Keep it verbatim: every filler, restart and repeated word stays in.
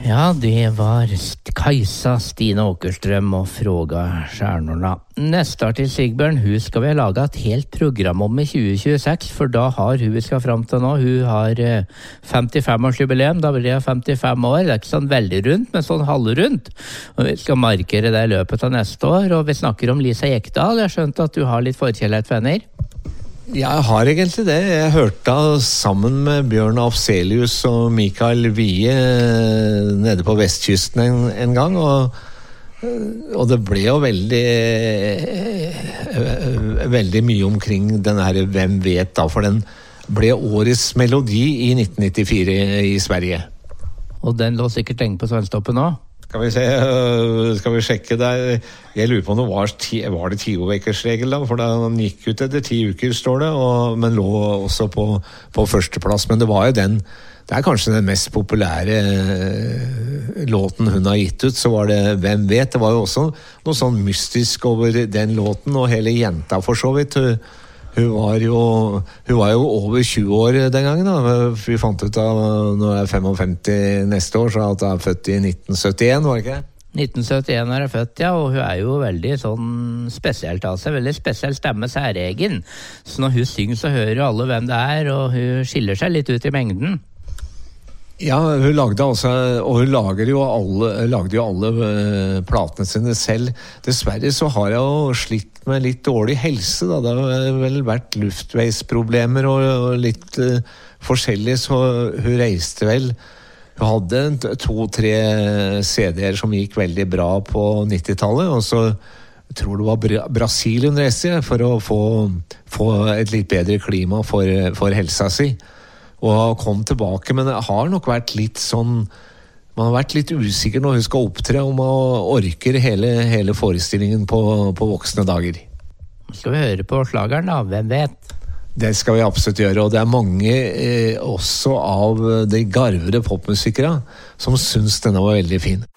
Ja, det var Kajsa, Stine Åkerström og Fråga Stjärnorna. Neste artist Sigbjørn, hun skal vi ha laget et helt program om i tjue tjueseks, for da har hun vi skal frem til nå, hun har femtifem-årsjubileum, da blir det femtifem år, det er ikke sånn veldig rundt, men sånn halvrundt, og vi skal markere det i løpet av neste år, og vi snakker om Lisa Ekdahl. Jeg har skjønt at du har litt forkjærlighet, venner. Jeg har egentlig det. Jeg hørte sammen med Bjørn Afzelius og Mikael Wie nede på vestkysten en, en gang, og, og det ble jo veldig veldig mye omkring den her Hvem vet da, for den ble årets melodi i nitten nittifire i Sverige. Og den lå sikkert lenge på svensktoppen nå? Skal vi se, skal vi sjekke der. Jeg lurer på om det var, ti, var det ti-vekersregel da, for da den gikk ut etter ti uker, står det, og, men lå også på, på førsteplass. Men det var jo den, det er kanskje den mest populære låten hun har gitt ut, så var det Hvem vet. Det var jo også noe sånn mystisk over den låten, og hele jenta for så vidt. Hun var jo, hun var jo over tjue år den gangen da. Vi fant ut av, når jeg er femtifem neste år, så at hun er født i nitten syttien, var det ikke? nitten syttien er hun født, ja, og hun er jo veldig sånn spesielt av seg, veldig spesiell stemme, særegen. Så når hun synger, så hører jo alle hvem det er, og hun skiller seg litt ut i mengden. Ja, hun lagde altså, og hun lager jo alle, lagde jo alle uh, platene sine selv. Dessverre så har jeg jo slitt med litt dårlig helse da. Det har vel vært luftveisproblemer og, og litt uh, forskjellig, så hun reiste vel. Hun hadde to-tre C D-er som gikk veldig bra på nittitallet, og så jeg tror det var Bra- Brasil hun reiste for å få, få et litt bedre klima for, for helsa si. Og kom tilbake, men det har nok vært litt sånn, man har vært litt usikker når hun skal opptre, om man orker hele, hele forestillingen på, på voksne dager. Skal vi høre på slageren da, Hvem vet? Det skal vi absolutt gjøre, og det er mange eh, også av de garvede popmusikere som synes denne var veldig fin.